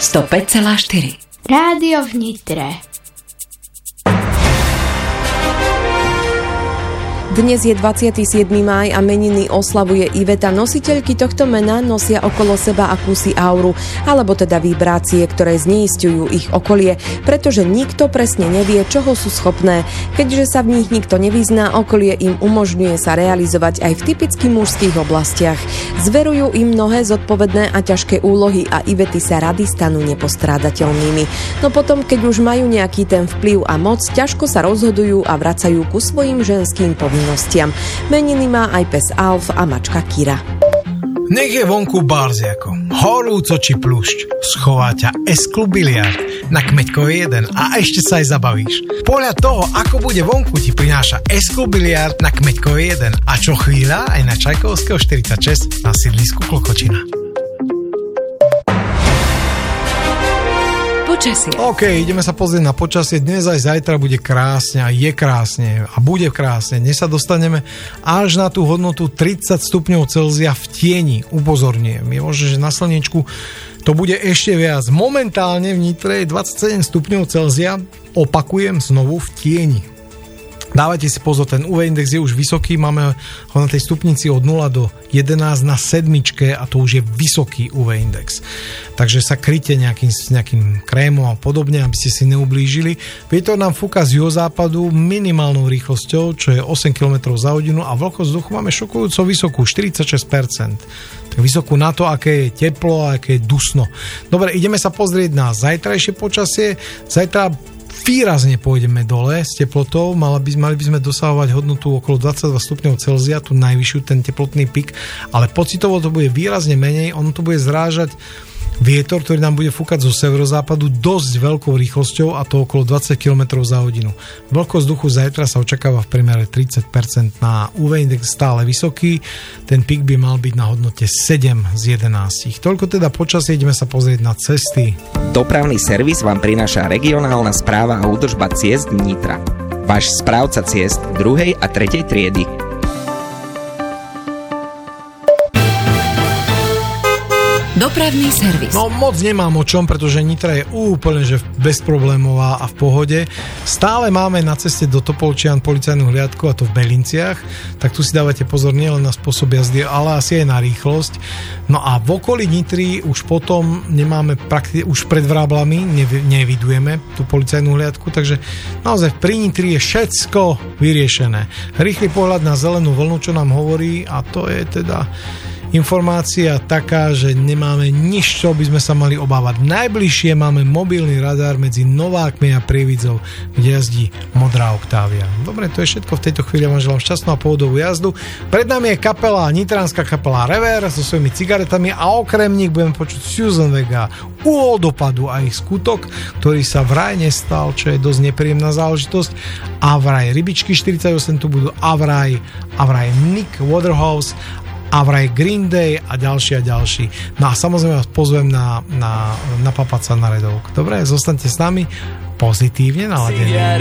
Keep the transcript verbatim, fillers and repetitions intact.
sto päť celá štyri. Rádio v Nitre. Dnes je dvadsiateho siedmeho mája a meniny oslavuje Iveta. Nositeľky tohto mena nosia okolo seba akúsi auru, alebo teda vibrácie, ktoré zneisťujú ich okolie, pretože nikto presne nevie, čoho sú schopné. Keďže sa v nich nikto nevyzná, okolie im umožňuje sa realizovať aj v typicky mužských oblastiach. Zverujú im mnohé zodpovedné a ťažké úlohy a Ivety sa rady stanú nepostrádateľnými. No potom, keď už majú nejaký ten vplyv a moc, ťažko sa rozhodujú a vracajú ku svojim ženským povinnostiam. Meniny má aj pes Alf a mačka Kira. Nech je vonku barziako, horúco či plušť, schová ťa S-klub biliard na Kmeďkovej jeden a ešte sa aj zabavíš. Podľa toho, ako bude vonku, ti prináša S-klub biliard na Kmeďkovej jeden a čo chvíľa aj na Čajkovského štyridsaťšesť na sídlisku Klokočina. Počasie. OK, ideme sa pozrieť na počasie. Dnes aj zajtra bude krásne a je krásne a bude krásne. Dnes sa dostaneme až na tú hodnotu tridsať stupňov Celzia v tieni. Upozorňujem, je možné, že na slnečku to bude ešte viac. Momentálne v Nitre je dvadsaťsedem stupňov Celzia. Opakujem znovu v tieni. Dávajte si pozor, ten ú vé index je už vysoký, máme ho na tej stupnici od nula do jedenásť na sedmičke a to už je vysoký ú vé index. Takže sa kryte nejakým, nejakým krémom a podobne, aby ste si neublížili. Vietor nám fúka z juhozápadu minimálnou rýchlosťou, čo je osem kilometrov za hodinu a vlhkosť vzduchu máme šokujúco vysokú, štyridsaťšesť percent. Tak vysokú na to, aké je teplo a aké je dusno. Dobre, ideme sa pozrieť na zajtrajšie počasie. Zajtra výrazne pôjdeme dole s teplotou, mali by, mali by sme dosahovať hodnotu okolo dvadsaťdva stupňov Celzia, tu najvyššiu, ten teplotný pik, ale pocitovo to bude výrazne menej, ono to bude zrážať vietor, ktorý nám bude fúkať zo severozápadu dosť veľkou rýchlosťou a to okolo dvadsať kilometrov za hodinu. Vlhkosť vzduchu zajtra sa očakáva v priemere tridsať percent, na ú vé index stále vysoký, ten pik by mal byť na hodnote sedem z jedenásť. Toľko teda počasie, ideme sa pozrieť na cesty. Dopravný servis vám prináša regionálna správa a údržba ciest Nitra. Váš správca ciest druhej a tretej triedy. Dopravný servis. No moc nemám o čom, pretože Nitra je úplne že bezproblémová a v pohode. Stále máme na ceste do Topolčian policajnú hliadku, a to v Belinciach, tak tu si dávate pozor nielen na spôsob jazdy, ale asi aj na rýchlosť. No a v okolí Nitry už potom nemáme prakti- už pred Vráblami nev- nevidujeme tú policajnú hliadku, takže naozaj pri Nitry je všetko vyriešené. Rýchly pohľad na zelenú vlnu, čo nám hovorí, a to je teda informácia taká, že nemáme nič, čo by sme sa mali obávať. Najbližšie máme mobilný radar medzi Novákmi a Prievidzou, kde jazdí modrá Octavia. Dobre, to je všetko v tejto chvíli. Vám želám šťastnú a pohodovú jazdu. Pred nami je kapela, nitranská kapela Rever so svojimi cigaretami a okrem nich budeme počuť Susan Vega, Úhol dopadu a ich skutok, ktorý sa vraj nestal, čo je dosť nepríjemná záležitosť. A vraj Rybičky štyridsaťosem tu budú, a vraj, a vraj Nick Waterhouse, a vraj Green Day a ďalší a ďalší. No a samozrejme vás pozvem na, na, na papať sa na redovku. Dobre, zostaňte s nami pozitívne naladení.